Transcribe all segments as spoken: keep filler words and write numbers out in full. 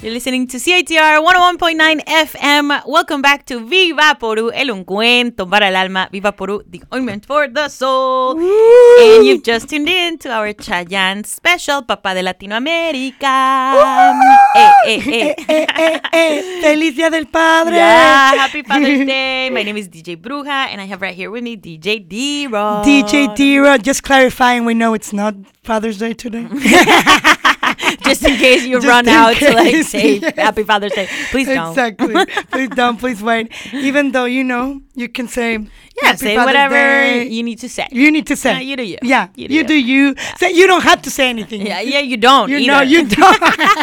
You're listening to C I T R one oh one point nine F M. Welcome back to Viva Porú, el ungüento para el alma. Viva Porú, the ointment for the soul. Woo! And you've just tuned in to our Chayanne special, Papá de Latinoamérica. Eh, eh, eh. eh, eh, eh. Feliz Día del Padre. Yeah, happy Father's Day. My name is D J Bruja, and I have right here with me D J D-Rod. D J D-Rod, just clarifying, we know it's not Father's Day today. Just in case you Just run out case, to like say yes. Happy Father's Day. Please don't. Exactly. Please don't. Please wait. Even though, you know, you can say Yeah, Happy say Father's whatever Day. you need to say. You need to say. Yeah, you do you. Yeah, You do you. you. Do you. Yeah. Say, you don't have to say anything. Yeah, yeah, you don't. You either. know, you don't.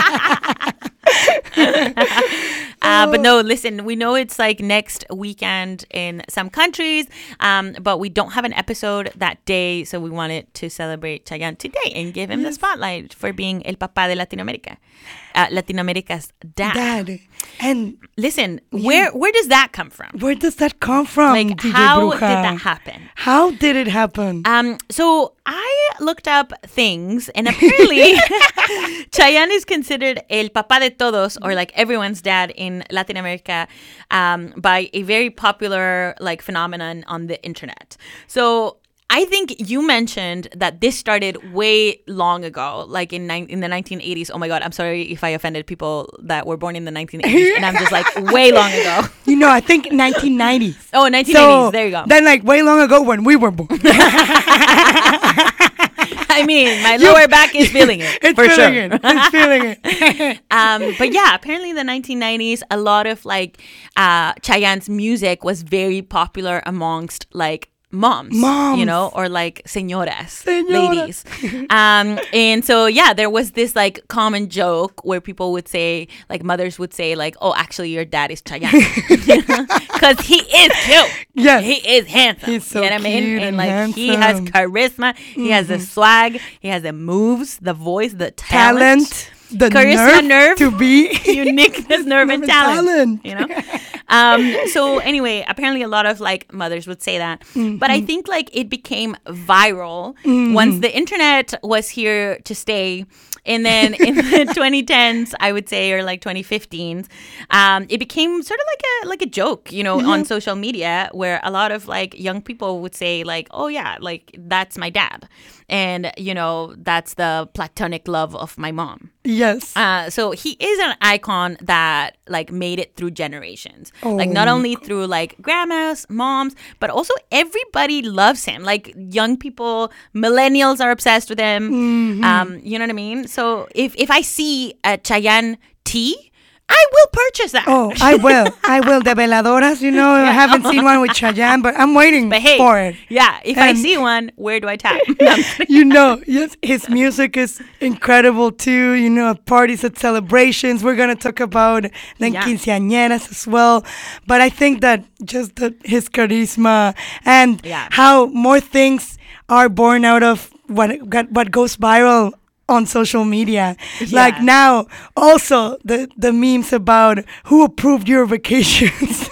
uh, but no, listen, we know it's like next weekend in some countries, um, but we don't have an episode that day, so we wanted to celebrate Chayanne today and give him yes. the spotlight for being el papá de Latinoamérica, uh, Latinoamérica's dad. Dad. And listen, yeah. where where does that come from? Where does that come from? Like, D J how Bruja? did that happen? How did it happen? Um, so I looked up things, and apparently Chayanne is considered el papá de todos, or like everyone's dad in Latin America, um, by a very popular like phenomenon on the internet. So I think you mentioned that this started way long ago, like in ni- in the nineteen eighties. Oh my God, I'm sorry if I offended people that were born in the nineteen eighties, and I'm just like way long ago. You know, I think nineteen nineties. Oh, nineteen eighties, so, there you go. Then like way long ago when we were born. I mean, my lower back is feeling it. It's for feeling sure. it. It's feeling it. um, but yeah, apparently in the nineteen nineties, a lot of like uh, Chayanne's music was very popular amongst like moms, moms, you know, or like señoras, Señora. ladies. Um, and so, yeah, there was this like common joke where people would say, like mothers would say like, oh, actually your dad is Chayanne. Because he is cute. Yes. He is handsome. He's so you know what I mean? cute And, and like handsome. he has charisma. He mm-hmm. has the swag. He has the moves, the voice, the talent. Talent. The charisma, nerve, nerve to be uniqueness, nerve, and talent, talent. You know. Um, so anyway, apparently a lot of like mothers would say that, mm-hmm. but I think like it became viral mm-hmm. once the internet was here to stay. And then in the twenty tens, I would say, or like twenty fifteens, um, it became sort of like a like a joke, you know, mm-hmm. on social media, where a lot of like young people would say like, oh yeah, like that's my dad. And, you know, that's the platonic love of my mom. Yes. Uh, so he is an icon that like made it through generations. Oh. Like not only through like grandmas, moms, but also everybody loves him. Like young people, millennials are obsessed with him. Mm-hmm. Um, you know what I mean? So if, if I see a Chayanne tea, I will purchase that. Oh, I will. I will. The veladoras, you know, yeah. I haven't seen one with Chayanne, but I'm waiting but hey, for it. Yeah, if and I see one, where do I tap? You know, yes, his music is incredible too. You know, at parties, at celebrations. We're going to talk about the yeah. quinceañeras as well. But I think that just the, his charisma and yeah. how more things are born out of what what goes viral on social media. Yeah. Like now, also the, the memes about who approved your vacations.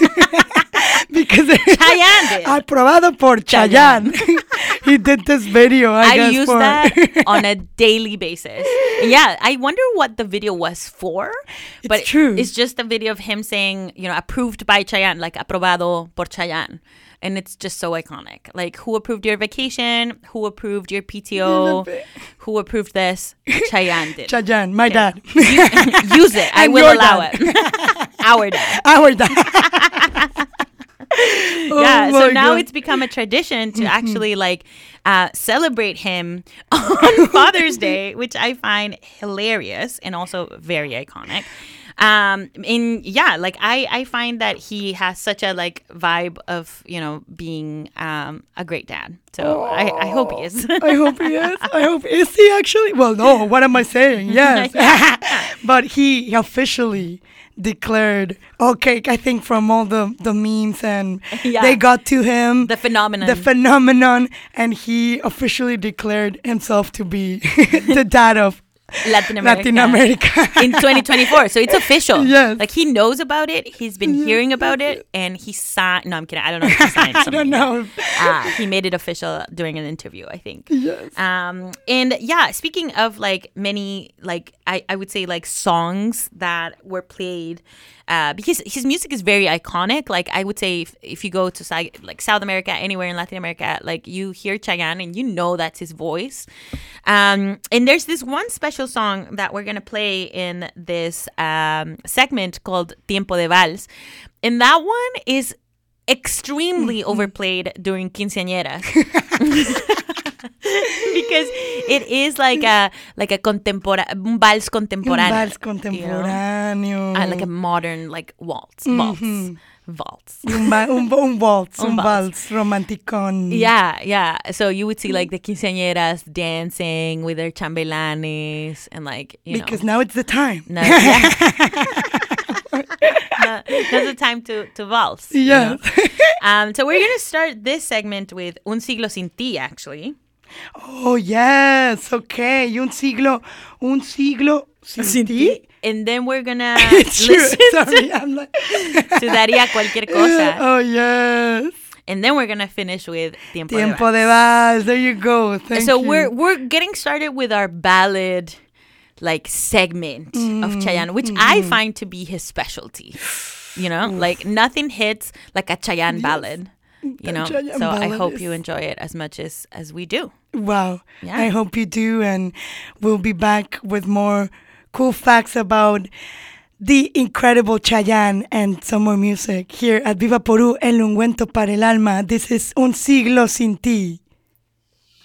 Because Chayanne did. Aprobado por Chayanne. He did this video, I, I guess. I use for that on a daily basis. Yeah, I wonder what the video was for. It's but true. It's just a video of him saying, you know, approved by Chayanne, like aprobado por Chayanne. And it's just so iconic. Like, who approved your vacation? Who approved your P T O? Who approved this? Chayanne did. Chayanne, my okay. dad. Use, use it. I and will allow dad. it. Our dad. Our dad. Oh yeah, so now God. it's become a tradition to mm-hmm. actually like uh, celebrate him on Father's Day, which I find hilarious and also very iconic. Um, and yeah, like I, I find that he has such a like vibe of, you know, being um, a great dad. So oh, I, I hope he is. I hope he is. I hope, is he actually? Well, no, what am I saying? Yes. But he officially declared, okay, I think from all the, the memes and yeah. they got to him. The phenomenon. The phenomenon. And he officially declared himself to be the dad of Latin America, Latin America. in twenty twenty-four. So it's official. Yes. Like he knows about it. He's been yes. hearing about it, and he signed. No, I'm kidding. I don't know if he signed something. I don't know. Uh, he made it official during an interview, I think. Yes. Um. And yeah, speaking of like many, like I, I would say like songs that were played. Uh, because his music is very iconic. Like I would say, if, if you go to like South America, anywhere in Latin America, like you hear Chayanne and you know that's his voice. Um, and there's this one special song that we're gonna play in this um, segment called "Tiempo de Vals," and that one is extremely mm-hmm. overplayed during quinceañeras. Because it is like a like a contempora un vals contemporáneo. Un vals contemporáneo. You know? uh, like a modern like waltz. Mm-hmm. Waltz. Waltz. Un, un, un waltz. un vals romanticón. Yeah, yeah. So you would see like the quinceañeras dancing with their chambelanes and like, you because know. now it's the time. No, yeah. no, now's the time to, to waltz. Yes. You know? um, so we're going to start this segment with Un Siglo Sin Ti, actually. Oh, yes. Okay. Un siglo, un siglo sin, sin ti. ti. And then we're going to listen Sorry, to, I'm like to Daría Cualquier Cosa. Oh, yes. And then we're going to finish with Tiempo, Tiempo de Vals. There you go. Thank so you. we're we're getting started with our ballad like segment mm, of Chayanne, which mm-hmm. I find to be his specialty. You know, Oof. Like nothing hits like a Chayanne yes. ballad. You know, Chayanne so I hope is... you enjoy it as much as, as we do. Wow. Yeah. I hope you do. And we'll be back with more cool facts about the incredible Chayanne and some more music here at Viva Porú, El Ungüento para el Alma. This is Un Siglo Sin Ti.